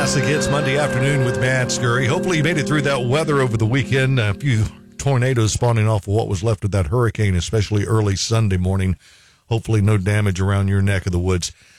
Classic Hits Monday afternoon with Matt Scurry. Hopefully you made it through that weather over the weekend. A few tornadoes spawning off of what was left of that hurricane, especially early Sunday morning. Hopefully no damage around your neck of the woods.